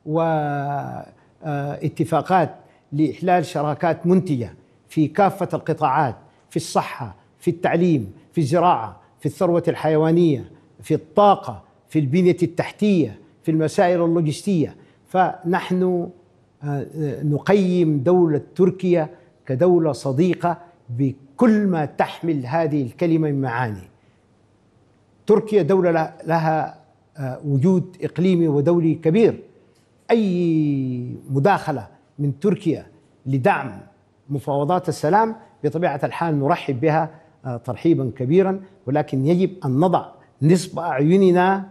واتفاقات لإحلال شراكات منتجة في كافة القطاعات، في الصحة، في التعليم، في الزراعة، في الثروة الحيوانية، في الطاقة، في البنية التحتية، في المسائل اللوجستية. فنحن نقيم دولة تركيا كدولة صديقة بكل ما تحمل هذه الكلمة من معاني. تركيا دولة لها وجود إقليمي ودولي كبير. أي مداخلة من تركيا لدعم مفاوضات السلام بطبيعة الحال نرحب بها ترحيبا كبيرا، ولكن يجب أن نضع نصب أعيننا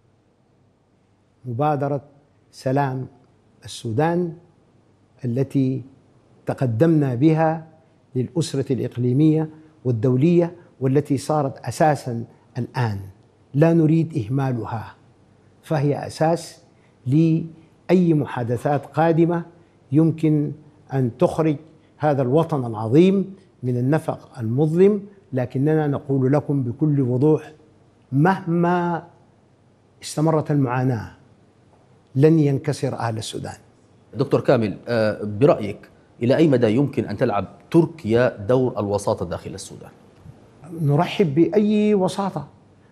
مبادرة سلام السودان التي تقدمنا بها للأسرة الإقليمية والدولية، والتي صارت أساسا الآن لا نريد إهمالها، فهي أساس لأي محادثات قادمة يمكن أن تخرج هذا الوطن العظيم من النفق المظلم. لكننا نقول لكم بكل وضوح مهما استمرت المعاناة لن ينكسر أهل السودان. دكتور كامل، برأيك إلى أي مدى يمكن أن تلعب تركيا دور الوساطة داخل السودان؟ نرحب بأي وساطة،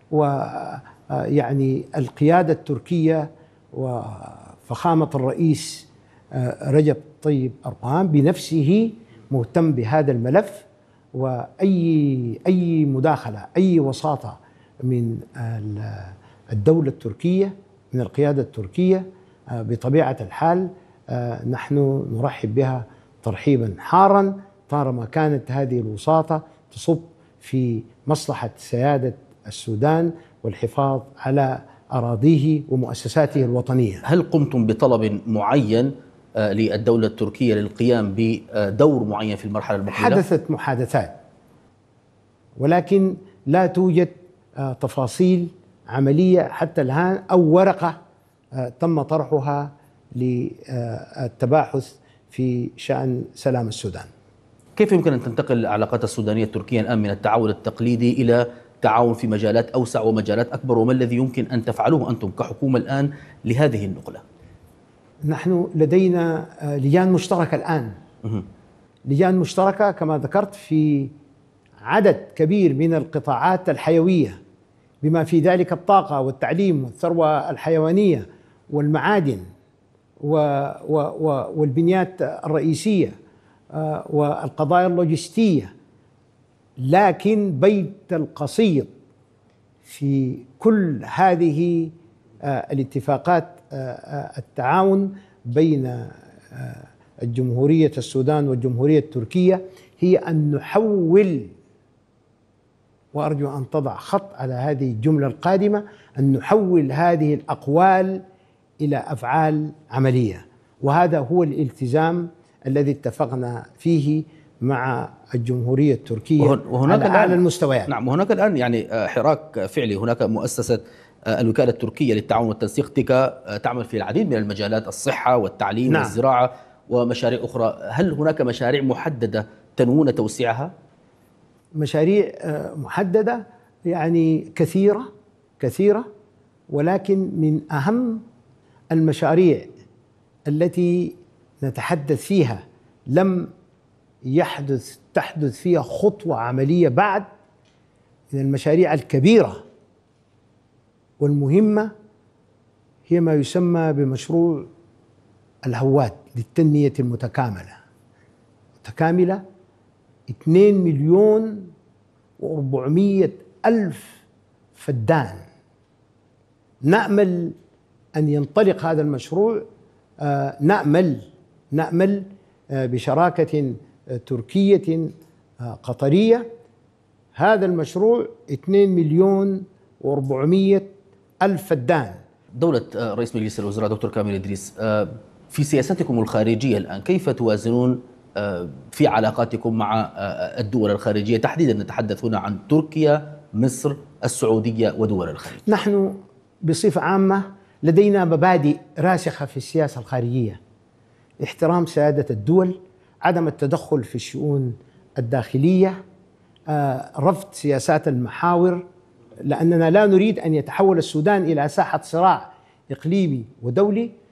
ويعني القيادة التركية وفخامة الرئيس رجب طيب أردوغان بنفسه مهتم بهذا الملف، وأي مداخلة، أي وساطة من الدولة التركية، من القيادة التركية بطبيعة الحال نحن نرحب بها ترحيبا حارا، طالما كانت هذه الوساطة تصب في مصلحة سيادة السودان والحفاظ على أراضيه ومؤسساته الوطنية. هل قمتم بطلب معين للدولة التركية للقيام بدور معين في المرحلة المقبلة؟ حدثت محادثات، ولكن لا توجد تفاصيل عملية حتى الآن أو ورقة تم طرحها للتباحث في شأن سلام السودان. كيف يمكن أن تنتقل العلاقات السودانية التركية الآن من التعاون التقليدي إلى تعاون في مجالات أوسع ومجالات أكبر، وما الذي يمكن أن تفعلوه أنتم كحكومة الآن لهذه النقلة؟ نحن لدينا لجان مشتركة الآن، لجان مشتركة كما ذكرت في عدد كبير من القطاعات الحيوية، بما في ذلك الطاقة والتعليم والثروة الحيوانية والمعادن والبنيات الرئيسية والقضايا اللوجستية. لكن بيت القصيد في كل هذه الاتفاقات التعاون بين الجمهورية السودان والجمهورية التركية هي أن نحول، وأرجو أن تضع خط على هذه الجملة القادمة، أن نحول هذه الأقوال إلى أفعال عملية، وهذا هو الالتزام الذي اتفقنا فيه مع الجمهورية التركية على أعلى المستويات. نعم، وهناك الآن يعني حراك فعلي. هناك مؤسسة الوكالة التركية للتعاون والتنسيق تيكا تعمل في العديد من المجالات، الصحة والتعليم نعم. والزراعة ومشاريع أخرى. هل هناك مشاريع محددة تنوون توسيعها؟ مشاريع محددة يعني كثيرة، ولكن من أهم المشاريع التي نتحدث فيها لم تحدث فيها خطوة عملية بعد، من المشاريع الكبيرة والمهمة هي ما يسمى بمشروع الهواد للتنمية المتكاملة 2,400,000 فدان. نأمل أن ينطلق هذا المشروع، نأمل بشراكة تركية قطرية. هذا المشروع 2,400,000 فدان. دولة رئيس مجلس الوزراء دكتور كامل إدريس، في سياستكم الخارجية الآن كيف توازنون في علاقاتكم مع الدول الخارجية، تحديدا نتحدث هنا عن تركيا، مصر، السعودية ودول الخليج؟ نحن بصفة عامة لدينا مبادئ راسخة في السياسة الخارجية: احترام سيادة الدول، عدم التدخل في الشؤون الداخلية، رفض سياسات المحاور، لأننا لا نريد أن يتحول السودان إلى ساحة صراع إقليمي ودولي.